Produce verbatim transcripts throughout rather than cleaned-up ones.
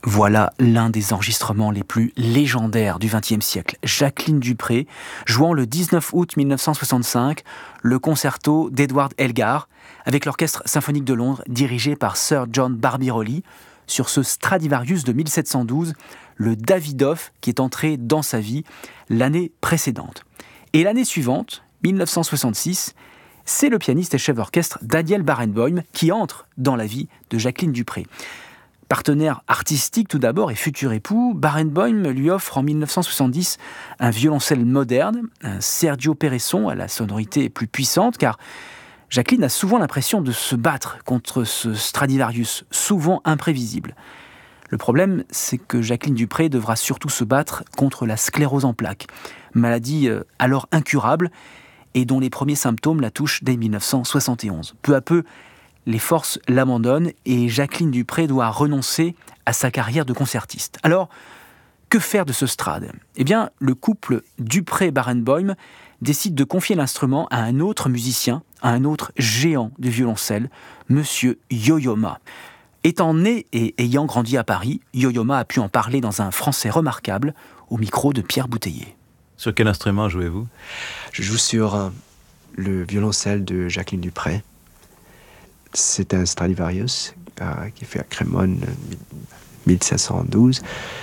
Voilà l'un des enregistrements les plus légendaires du vingtième siècle. Jacqueline Dupré, jouant le dix-neuf août mille neuf cent soixante-cinq, le concerto d'Edward Elgar, avec l'Orchestre symphonique de Londres, dirigé par Sir John Barbirolli, sur ce Stradivarius de mille sept cent douze, le Davidoff qui est entré dans sa vie l'année précédente. Et l'année suivante, mille neuf cent soixante-six, c'est le pianiste et chef d'orchestre Daniel Barenboim qui entre dans la vie de Jacqueline Dupré. Partenaire artistique tout d'abord et futur époux, Barenboim lui offre en mille neuf cent soixante-dix un violoncelle moderne, un Sergio Peresson à la sonorité plus puissante, car Jacqueline a souvent l'impression de se battre contre ce Stradivarius, souvent imprévisible. Le problème, c'est que Jacqueline Dupré devra surtout se battre contre la sclérose en plaques, maladie alors incurable et dont les premiers symptômes la touchent dès mille neuf cent soixante et onze. Peu à peu, les forces l'abandonnent et Jacqueline Dupré doit renoncer à sa carrière de concertiste. Alors, que faire de ce Strad ? Eh bien, le couple Dupré-Barenboim décide de confier l'instrument à un autre musicien, à un autre géant du violoncelle, Monsieur Yo-Yo Ma. Étant né et ayant grandi à Paris, Yo-Yo Ma a pu en parler dans un français remarquable, au micro de Pierre Bouteiller. Sur quel instrument jouez-vous ? Je joue sur euh, le violoncelle de Jacqueline Dupré. C'est un Stradivarius euh, qui est fait à Crémone mille sept cent douze.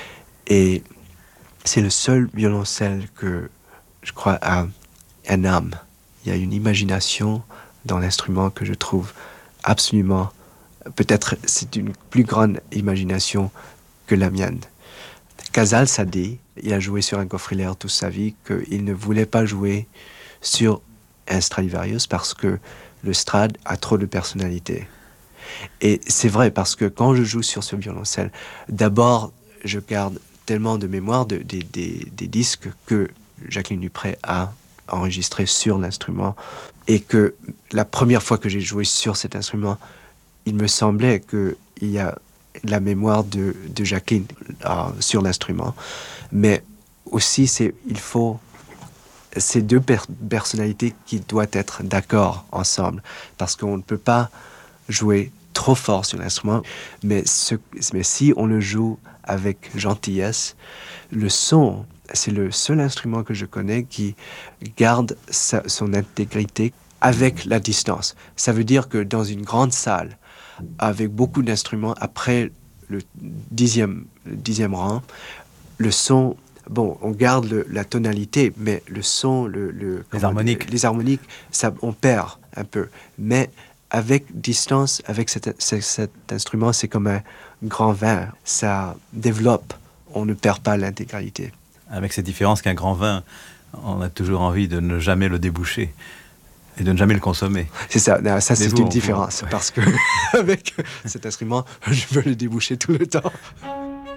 Et c'est le seul violoncelle que je crois a un âme. Il y a une imagination dans l'instrument que je trouve absolument... Peut-être c'est une plus grande imagination que la mienne. Casals a dit, il a joué sur un coffre-l'air toute sa vie, qu'il ne voulait pas jouer sur un Stradivarius parce que le Strad a trop de personnalité. Et c'est vrai, parce que quand je joue sur ce violoncelle, d'abord, je garde tellement de mémoire de, de, de, des disques que Jacqueline Dupré a enregistrés sur l'instrument, et que la première fois que j'ai joué sur cet instrument, il me semblait qu'il y a la mémoire de, de Jacqueline euh, sur l'instrument. Mais aussi, c'est, il faut... ces deux per- personnalités qui doivent être d'accord ensemble, parce qu'on ne peut pas jouer trop fort sur l'instrument, mais, ce, mais si on le joue avec gentillesse, le son, c'est le seul instrument que je connais qui garde sa, son intégrité avec la distance. Ça veut dire que dans une grande salle, avec beaucoup d'instruments, après le dixième, le dixième rang, le son... Bon, on garde le, la tonalité, mais le son, le, le, les harmoniques, le, les harmoniques, ça, on perd un peu. Mais avec distance, avec cet, cet, cet instrument, c'est comme un grand vin. Ça développe, on ne perd pas l'intégralité. Avec cette différence qu'un grand vin, on a toujours envie de ne jamais le déboucher et de ne jamais le consommer. C'est ça, non, ça c'est vous, une on, différence, ouais. Parce que avec cet instrument, je veux le déboucher tout le temps.